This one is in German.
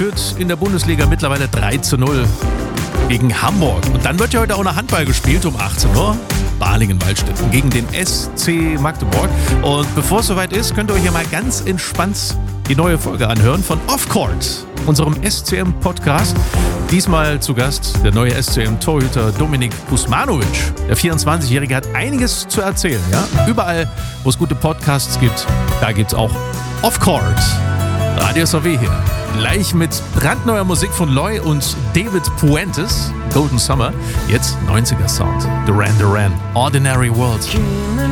führt in der Bundesliga mittlerweile 3-0 gegen Hamburg. Und dann wird ja heute auch noch Handball gespielt um 18 Uhr. Balingen-Waldstätten gegen den SC Magdeburg. Und bevor es soweit ist, könnt ihr euch ja mal ganz entspannt die neue Folge anhören von Off Court, unserem SCM-Podcast. Diesmal zu Gast der neue SCM-Torhüter Dominik Kuzmanovic. Der 24-Jährige hat einiges zu erzählen. Ja? Überall, wo es gute Podcasts gibt, da gibt es auch Off Court. Radio SAW hier. Gleich mit brandneuer Musik von Loy und David Puentes. Golden Summer. Jetzt 90er Sound. Duran Duran. Ordinary World.